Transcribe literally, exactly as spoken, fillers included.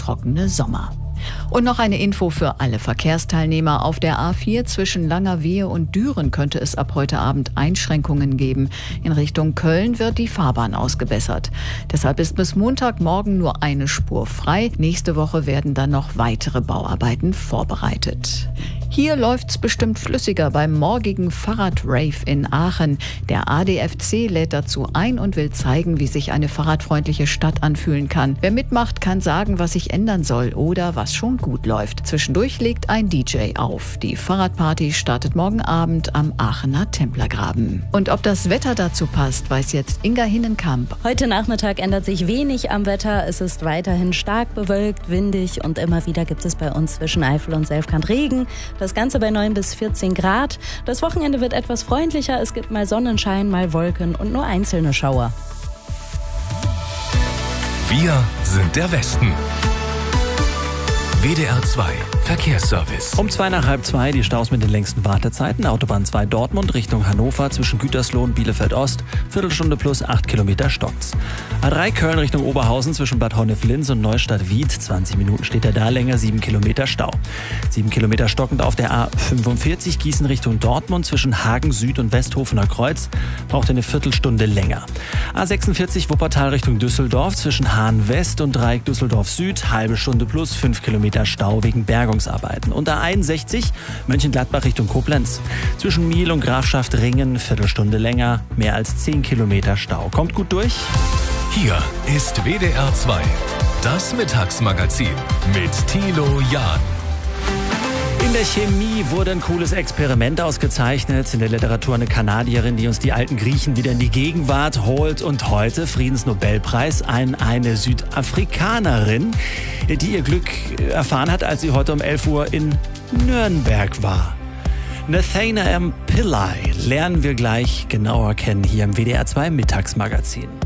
trockene Sommer. Und noch eine Info für alle Verkehrsteilnehmer. Auf der A vier zwischen Langerwehe und Düren könnte es ab heute Abend Einschränkungen geben. In Richtung Köln wird die Fahrbahn ausgebessert. Deshalb ist bis Montagmorgen nur eine Spur frei. Nächste Woche werden dann noch weitere Bauarbeiten vorbereitet. Hier läuft's bestimmt flüssiger beim morgigen Fahrradrave in Aachen. Der A D F C lädt dazu ein und will zeigen, wie sich eine fahrradfreundliche Stadt anfühlen kann. Wer mitmacht, kann sagen, was sich ändern soll oder was schon gut läuft. Zwischendurch legt ein D J auf. Die Fahrradparty startet morgen Abend am Aachener Templergraben. Und ob das Wetter dazu passt, weiß jetzt Inga Hinnenkamp. Heute Nachmittag ändert sich wenig am Wetter. Es ist weiterhin stark bewölkt, windig und immer wieder gibt es bei uns zwischen Eifel und Selfkant Regen. Das Ganze bei neun bis vierzehn Grad. Das Wochenende wird etwas freundlicher. Es gibt mal Sonnenschein, mal Wolken und nur einzelne Schauer. Wir sind der Westen. W D R zwei Verkehrsservice. Um zwei nach halb zwei die Staus mit den längsten Wartezeiten. Autobahn zwei Dortmund Richtung Hannover zwischen Gütersloh und Bielefeld-Ost. Viertelstunde plus acht Kilometer stockt's. A drei Köln Richtung Oberhausen zwischen Bad Honnef-Linz und Neustadt-Wied. zwanzig Minuten steht er da länger, sieben Kilometer Stau. sieben Kilometer stockend auf der A fünfundvierzig Gießen Richtung Dortmund zwischen Hagen Süd und Westhofener Kreuz. Braucht eine Viertelstunde länger. A sechsundvierzig Wuppertal Richtung Düsseldorf zwischen Hahn West und Dreieck Düsseldorf Süd. Halbe Stunde plus fünf Kilometer Stau wegen Bergungsarbeiten. Und A einundsechzig Mönchengladbach Richtung Koblenz. Zwischen Miel und Grafschaft Ringen Viertelstunde länger, mehr als zehn Kilometer Stau. Kommt gut durch. Hier ist W D R zwei, das Mittagsmagazin mit Thilo Jahn. In der Chemie wurde ein cooles Experiment ausgezeichnet. In der Literatur eine Kanadierin, die uns die alten Griechen wieder in die Gegenwart holt. Und heute Friedensnobelpreis an eine Südafrikanerin, die ihr Glück erfahren hat, als sie heute um elf Uhr in Nürnberg war. Nathaniel M. Pillai lernen wir gleich genauer kennen hier im W D R zwei Mittagsmagazin.